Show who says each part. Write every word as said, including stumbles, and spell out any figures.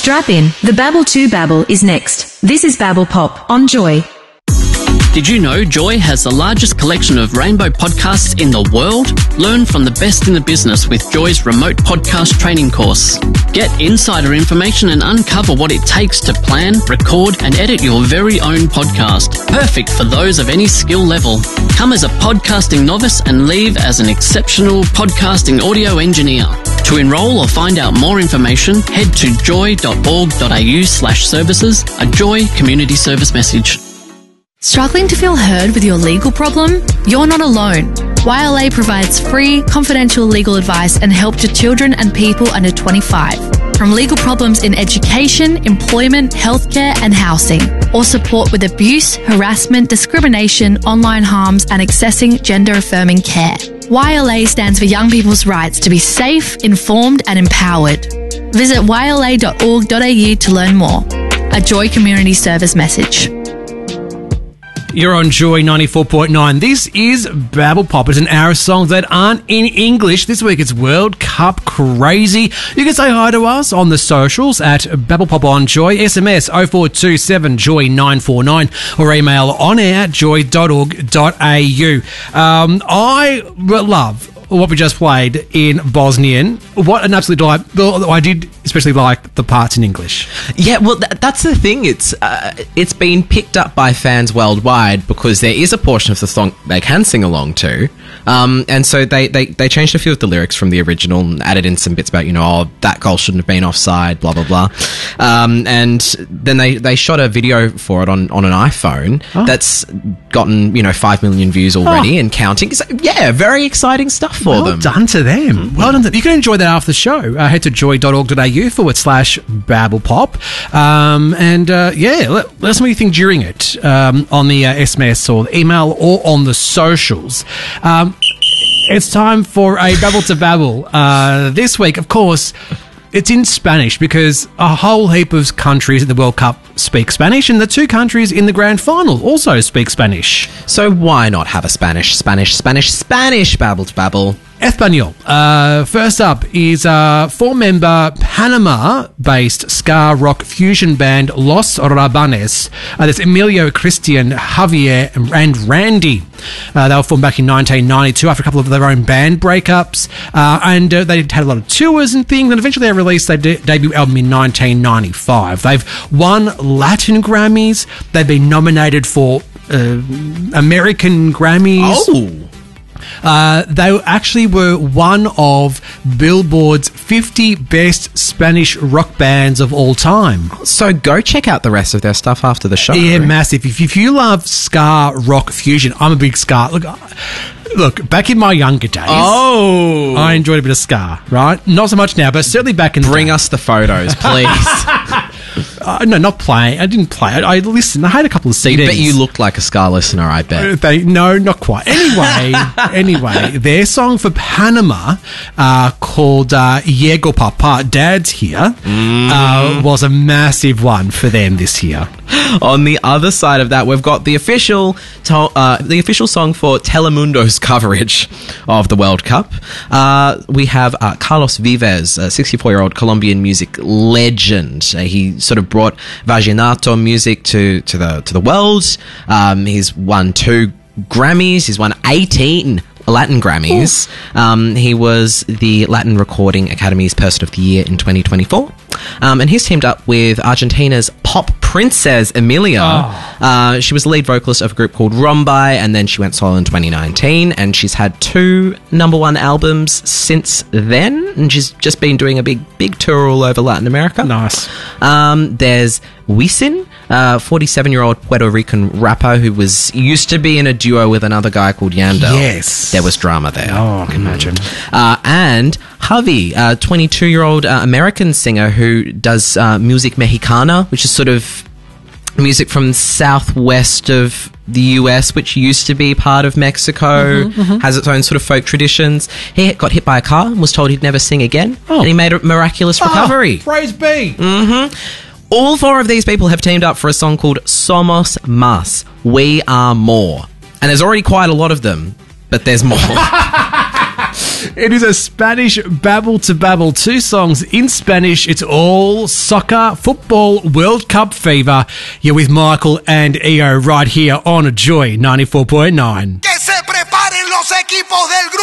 Speaker 1: Strap in. The Babble to Babble is next. This is Babble Pop on Joy.
Speaker 2: Did you know Joy has the largest collection of rainbow podcasts in the world? Learn from the best in the business with Joy's remote podcast training course. Get insider information and uncover what it takes to plan, record, and edit your very own podcast. Perfect for those of any skill level. Come as a podcasting novice and leave as an exceptional podcasting audio engineer. To enrol or find out more information, head to joy.org.au slash services, a Joy community service message.
Speaker 3: Struggling to feel heard with your legal problem? You're not alone. Y L A provides free, confidential legal advice and help to children and people under twenty-five. From legal problems in education, employment, healthcare and housing, or support with abuse, harassment, discrimination, online harms and accessing gender-affirming care. Y L A stands for young people's rights to be safe, informed and empowered. Visit y l a dot org dot a u to learn more. A Joy Community Service message.
Speaker 4: You're on Joy ninety-four point nine. This is Babble Pop. It's an hour of songs that aren't in English. This week it's World Cup crazy. You can say hi to us on the socials at Babble Pop on Joy. S M S oh four two seven joy nine four nine or email on air at joy dot org dot a u. Um, I love what we just played in Bosnian. What an absolute delight. I did especially like the parts in English.
Speaker 5: Yeah, well, th- that's the thing. It's uh, it's been picked up by fans worldwide because there is a portion of the song they can sing along to. Um, and so they, they, they changed a few of the lyrics from the original and added in some bits about, you know, oh, that goal shouldn't have been offside, blah, blah, blah. Um, and then they, they shot a video for it on, on an iPhone oh. that's gotten, you know, five million views already oh. and counting. So, yeah, very exciting stuff for
Speaker 4: well
Speaker 5: them.
Speaker 4: Well done to them. Mm-hmm. Well done to them. You can enjoy that after the show. Uh, head to joy dot org dot a u forward slash Babble Pop. Um, and, uh, yeah, let, let us know what you think during it um, on the uh, S M S or the email or on the socials. Um, it's time for a Babble to Babble. Uh, this week, of course, it's in Spanish because a whole heap of countries at the World Cup speak Spanish, and the two countries in the grand final also speak Spanish.
Speaker 5: So why not have a Spanish, Spanish, Spanish, Spanish Babble to Babble?
Speaker 4: Espanol. Uh, first up is uh, four-member Panama-based ska rock fusion band Los Rabanes. Uh, there's Emilio, Christian, Javier, and Randy. Uh, they were formed back in nineteen ninety-two after a couple of their own band breakups, uh, and uh, they had a lot of tours and things, and eventually they released their de- debut album in nineteen ninety-five. They've won Latin Grammys. They've been nominated for uh, American Grammys.
Speaker 5: Oh!
Speaker 4: Uh, they actually were one of Billboard's fifty best Spanish rock bands of all time.
Speaker 5: So go check out the rest of their stuff after the show.
Speaker 4: Yeah, massive. If, if you love ska rock fusion, I'm a big ska. Look, look, back in my younger days,
Speaker 5: oh,
Speaker 4: I enjoyed a bit of ska, right? Not so much now, but certainly back in the
Speaker 5: Bring
Speaker 4: day.
Speaker 5: us the photos, please.
Speaker 4: Uh, no, not playing. I didn't play. I, I listened. I had a couple of C Ds.
Speaker 5: I bet you looked like a ska listener, I bet.
Speaker 4: Uh, they, no, not quite. Anyway, anyway, their song for Panama, uh, called uh, Llego Papa, Dad's Here, mm. uh, was a massive one for them this year.
Speaker 5: On the other side of that, we've got the official to- uh, the official song for Telemundo's coverage of the World Cup. Uh, we have uh, Carlos Vives, a sixty-four-year-old Colombian music legend. Uh, he sort of brought vallenato music to, to the to the world. Um, he's won two Grammys. He's won eighteen Latin Grammys. Um, he was the Latin Recording Academy's Person of the Year in twenty twenty-four. Um, and he's teamed up with Argentina's pop princess, Emilia. Oh. Uh, she was the lead vocalist of a group called Rombay, and then she went solo in twenty nineteen, and she's had two number one albums since then, and she's just been doing a big, big tour all over Latin America.
Speaker 4: Nice.
Speaker 5: Um, there's Wisin, a forty-seven-year-old Puerto Rican rapper who was used to be in a duo with another guy called Yandel.
Speaker 4: Yes.
Speaker 5: There was drama there.
Speaker 4: Oh, I can imagine.
Speaker 5: Uh, and Javi, a twenty-two-year-old uh, American singer who does uh, music mexicana, which is sort of music from southwest of the U S, which used to be part of Mexico, mm-hmm, mm-hmm. has its own sort of folk traditions. He got hit by a car and was told he'd never sing again, oh. and he made a miraculous recovery.
Speaker 4: Oh, praise be!
Speaker 5: Mm-hmm. All four of these people have teamed up for a song called Somos Más, We Are More. And there's already quite a lot of them, but there's more.
Speaker 4: It is a Spanish Babble to Babble. Two songs in Spanish. It's all soccer, football, World Cup fever. You're with Michael and E O right here on Joy ninety-four point nine.
Speaker 6: Que se preparen los equipos del grupo.